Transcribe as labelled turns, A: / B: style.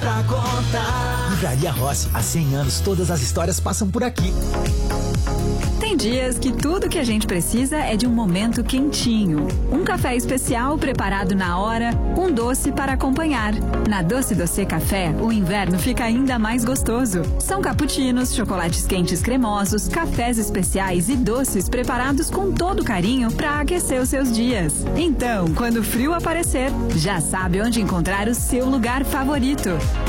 A: pra contar.
B: Livraria Rossi, há 100 anos todas as histórias passam por aqui.
C: Tem dias que tudo que a gente precisa é de um momento quentinho. Um café especial preparado na hora, um doce para acompanhar. Na Doce Doce Café, o inverno fica ainda mais gostoso. São cappuccinos, chocolates quentes cremosos, cafés especiais e doces preparados com todo carinho para aquecer os seus dias. Então, quando o frio aparecer, já sabe onde encontrar o seu lugar favorito.